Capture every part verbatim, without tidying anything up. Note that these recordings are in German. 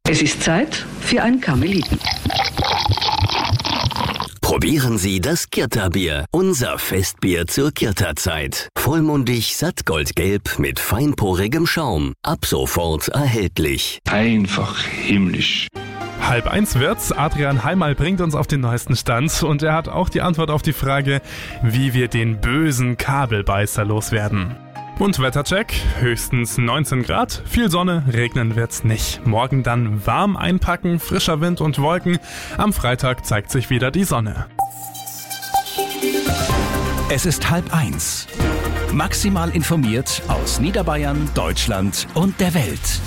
Es ist Zeit für ein Karmeliten. Probieren Sie das Kirta-Bier, unser Festbier zur Kirta-Zeit. Vollmundig, sattgoldgelb mit feinporigem Schaum. Ab sofort erhältlich. Einfach himmlisch. Halb eins wird's. Adrian Heimal bringt uns auf den neuesten Stand und er hat auch die Antwort auf die Frage, wie wir den bösen Kabelbeißer loswerden. Und Wettercheck, höchstens neunzehn Grad, viel Sonne, regnen wird's nicht. Morgen dann warm einpacken, frischer Wind und Wolken. Am Freitag zeigt sich wieder die Sonne. Es ist halb eins. Maximal informiert aus Niederbayern, Deutschland und der Welt.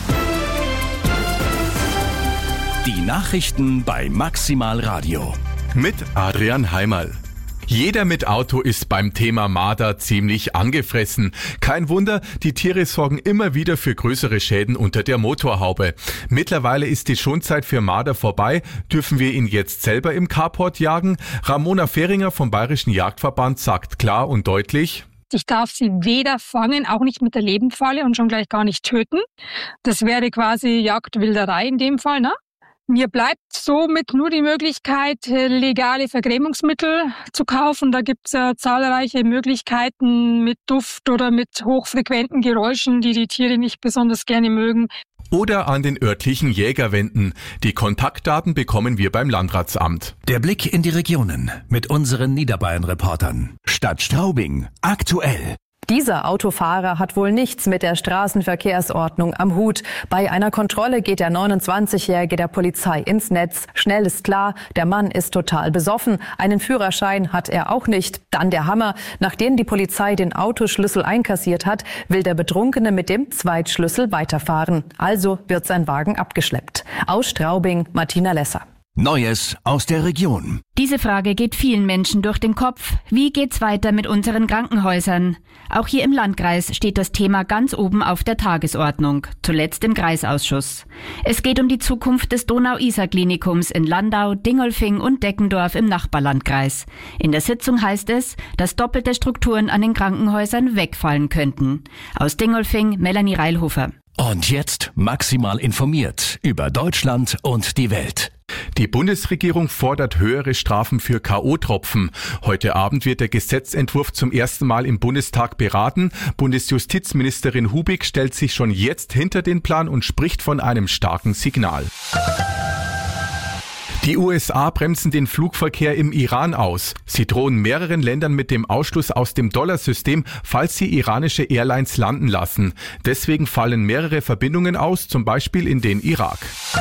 Die Nachrichten bei Maximal Radio. Mit Adrian Heimal. Jeder mit Auto ist beim Thema Marder ziemlich angefressen. Kein Wunder, die Tiere sorgen immer wieder für größere Schäden unter der Motorhaube. Mittlerweile ist die Schonzeit für Marder vorbei. Dürfen wir ihn jetzt selber im Carport jagen? Ramona Fehringer vom Bayerischen Jagdverband sagt klar und deutlich: Ich darf sie weder fangen, auch nicht mit der Lebendfalle und schon gleich gar nicht töten. Das wäre quasi Jagdwilderei in dem Fall, ne? Mir bleibt somit nur die Möglichkeit, legale Vergrämungsmittel zu kaufen. Da gibt es ja zahlreiche Möglichkeiten mit Duft oder mit hochfrequenten Geräuschen, die die Tiere nicht besonders gerne mögen. Oder an den örtlichen Jäger wenden. Die Kontaktdaten bekommen wir beim Landratsamt. Der Blick in die Regionen mit unseren Niederbayern-Reportern. Stadt Straubing, aktuell. Dieser Autofahrer hat wohl nichts mit der Straßenverkehrsordnung am Hut. Bei einer Kontrolle geht der neunundzwanzigjährige der Polizei ins Netz. Schnell ist klar, der Mann ist total besoffen. Einen Führerschein hat er auch nicht. Dann der Hammer. Nachdem die Polizei den Autoschlüssel einkassiert hat, will der Betrunkene mit dem Zweitschlüssel weiterfahren. Also wird sein Wagen abgeschleppt. Aus Straubing, Martina Lesser. Neues aus der Region. Diese Frage geht vielen Menschen durch den Kopf. Wie geht's weiter mit unseren Krankenhäusern? Auch hier im Landkreis steht das Thema ganz oben auf der Tagesordnung, zuletzt im Kreisausschuss. Es geht um die Zukunft des Donau-Isar-Klinikums in Landau, Dingolfing und Deckendorf im Nachbarlandkreis. In der Sitzung heißt es, dass doppelte Strukturen an den Krankenhäusern wegfallen könnten. Aus Dingolfing, Melanie Reilhofer. Und jetzt maximal informiert über Deutschland und die Welt. Die Bundesregierung fordert höhere Strafen für K O-Tropfen. Heute Abend wird der Gesetzentwurf zum ersten Mal im Bundestag beraten. Bundesjustizministerin Hubig stellt sich schon jetzt hinter den Plan und spricht von einem starken Signal. Die U S A bremsen den Flugverkehr im Iran aus. Sie drohen mehreren Ländern mit dem Ausschluss aus dem Dollarsystem, falls sie iranische Airlines landen lassen. Deswegen fallen mehrere Verbindungen aus, zum Beispiel in den Irak.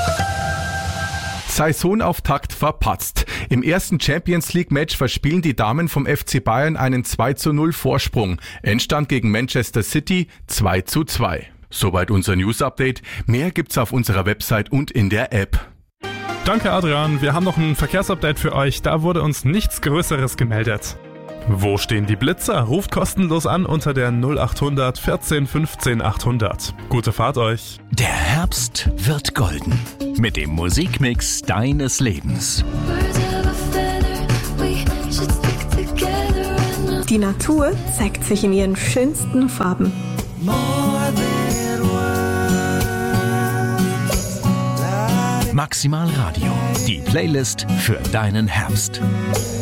Saisonauftakt verpatzt. Im ersten Champions-League-Match verspielen die Damen vom F C Bayern einen zwei zu null Vorsprung. Endstand gegen Manchester City zwei zu zwei. Soweit unser News-Update. Mehr gibt's auf unserer Website und in der App. Danke Adrian, wir haben noch ein Verkehrsupdate für euch, da wurde uns nichts Größeres gemeldet. Wo stehen die Blitzer? Ruft kostenlos an unter der null achthundert vierzehn fünfzehn achthundert. Gute Fahrt euch. Der Herbst wird golden mit dem Musikmix deines Lebens. Die Natur zeigt sich in ihren schönsten Farben. Maximal Radio, die Playlist für deinen Herbst.